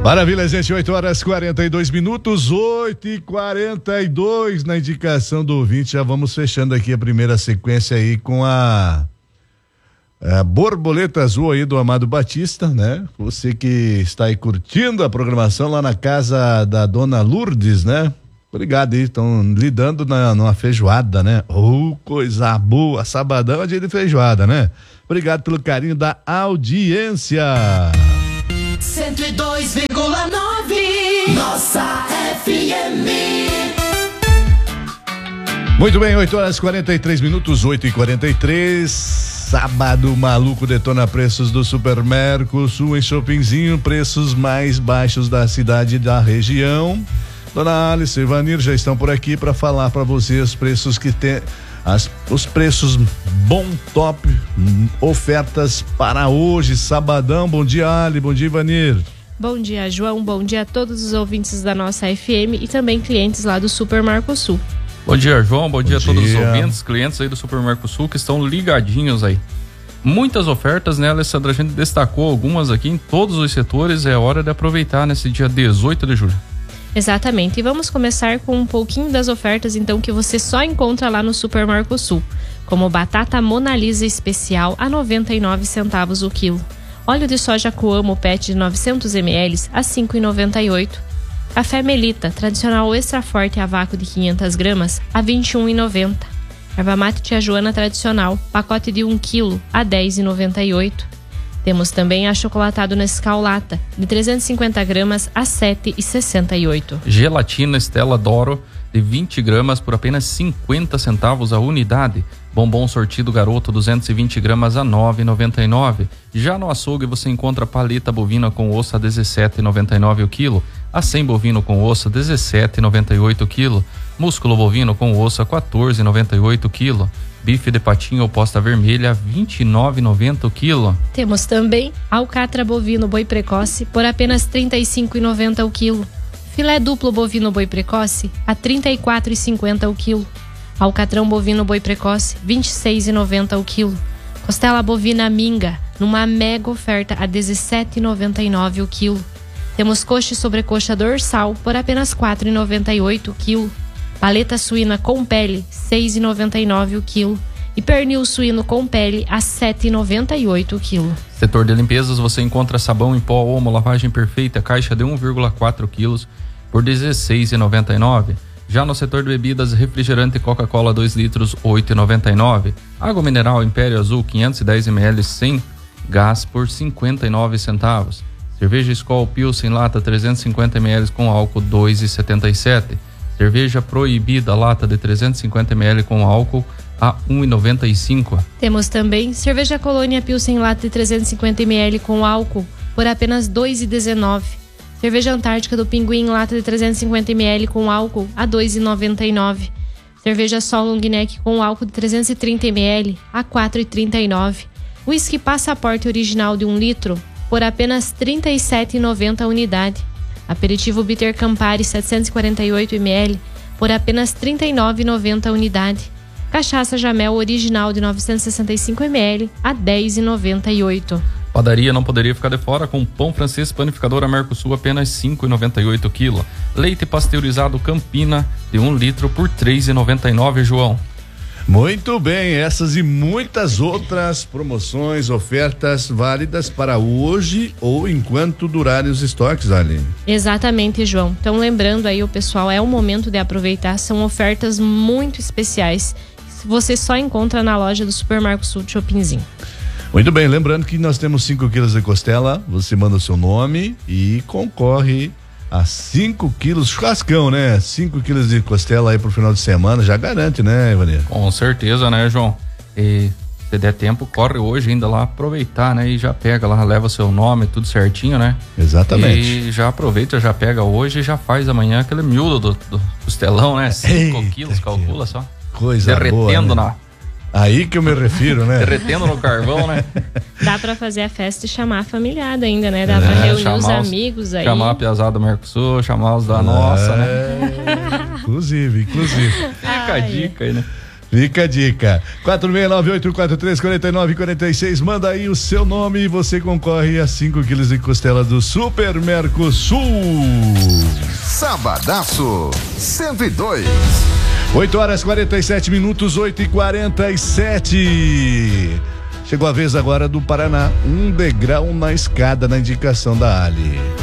Maravilha, gente, 8h42, 8h42 na indicação do ouvinte. Já vamos fechando aqui a primeira sequência aí com a Borboleta Azul aí do Amado Batista, né? Você que está aí curtindo a programação lá na casa da Dona Lourdes, né? Obrigado aí, estão lidando numa feijoada, né? Coisa boa, sabadão é dia de feijoada, né? Obrigado pelo carinho da audiência. 102,9 Nossa FM. Muito bem, 8h43, 8h43. Sábado maluco detona preços do Super Mercosul em Shoppingzinho, preços mais baixos da cidade e da região. Dona Alice e Vanir já estão por aqui para falar para você os preços que tem, os preços bom top, ofertas para hoje, sabadão. Bom dia, Ali, bom dia, Vanir. Bom dia, João, bom dia a todos os ouvintes da nossa FM e também clientes lá do Super Mercosul. Bom dia, João, bom dia a todos os ouvintes, clientes aí do Super Mercosul que estão ligadinhos aí. Muitas ofertas, né, Alessandra? A gente destacou algumas aqui em todos os setores, é hora de aproveitar nesse dia 18 de julho. Exatamente, e vamos começar com um pouquinho das ofertas então que você só encontra lá no Super Mercosul, como batata Mona Lisa especial a 99 centavos o quilo, óleo de soja Coamo PET de 900 ml a 5,98, café Melita tradicional extra forte a vácuo de 500 gramas a 21,90, erva mate Tia Joana tradicional pacote de 1 kg a 10,98. Temos também achocolatado Nescau Lata, de 350 gramas a 7,68. Gelatina Stella D'Oro, de 20 gramas por apenas 50 centavos a unidade. Bombom sortido Garoto, 220 gramas a 9,99. Já no açougue você encontra paleta bovina com osso a 17,99 o quilo. Acém bovino com osso a 17,98 o quilo. Músculo bovino com osso a 14,98 o quilo. Bife de patinho ou posta vermelha, R$ 29,90 o quilo. Temos também alcatra bovino boi precoce por apenas R$ 35,90 o quilo. Filé duplo bovino boi precoce a R$ 34,50 o quilo. Alcatrão bovino boi precoce, R$ 26,90 o quilo. Costela bovina minga, numa mega oferta a R$ 17,99 o quilo. Temos coxa e sobrecoxa dorsal por apenas R$ 4,98 o quilo. Paleta suína com pele, R$ 6,99 o quilo. E pernil suíno com pele a R$ 7,98 o quilo. Setor de limpezas, você encontra sabão em pó Omo lavagem perfeita, caixa de 1,4 quilos por R$ 16,99. Já no setor de bebidas, refrigerante Coca-Cola 2 litros, R$ 8,99. Água mineral Império Azul 510 ml sem gás por 59 centavos. Cerveja Skol Pilsen lata 350 ml com álcool 2,77. Cerveja Proibida lata de 350 ml com álcool a 1,95. Temos também cerveja Colônia Pilsen lata de 350 ml com álcool por apenas 2,19. Cerveja Antártica do Pinguim lata de 350 ml com álcool a 2,99. Cerveja Sol Long Neck com álcool de 330 ml a 4,39. Whisky Passaporte original de 1 litro por apenas R$ 37,90 a unidade. Aperitivo Bitter Campari 748 ml por apenas R$ 39,90 a unidade. Cachaça Jamel original de 965 ml a R$ 10,98. Padaria não poderia ficar de fora com pão francês panificadora Mercosul apenas R$ 5,98 quilo. Leite pasteurizado Campina de 1 litro por R$ 3,99, João. Muito bem, essas e muitas outras promoções, ofertas válidas para hoje ou enquanto durarem os estoques, Aline. Exatamente, João. Então lembrando aí o pessoal, é o momento de aproveitar, são ofertas muito especiais que você só encontra na loja do Super Mercosul de Shoppingzinho. Muito bem, lembrando que nós temos 5 quilos de costela, você manda o seu nome e concorre a 5 quilos, churrascão, né? 5 quilos de costela aí pro final de semana, já garante, né, Ivanir? Com certeza, né, João? E se der tempo, corre hoje ainda lá, aproveitar, né? E já pega lá, leva seu nome, tudo certinho, né? Exatamente. E já aproveita, já pega hoje e já faz amanhã aquele miúdo do costelão, né? 5 quilos, calcula só. Coisa derretendo boa, né? Aí que eu me refiro, né? Derretendo no carvão, né? Dá pra fazer a festa e chamar a familiada ainda, né? Dá pra reunir os amigos aí. Chamar a piazada do Mercosul, chamar os da nossa, né? Inclusive. Fica a dica aí, né? Fica a dica. 469-843-4946. Manda aí o seu nome e você concorre a 5 quilos de costela do Super Mercosul. Sabadaço 102. 8h47, 8h47. Chegou a vez agora do Paraná. Um degrau na escada na indicação da Ali.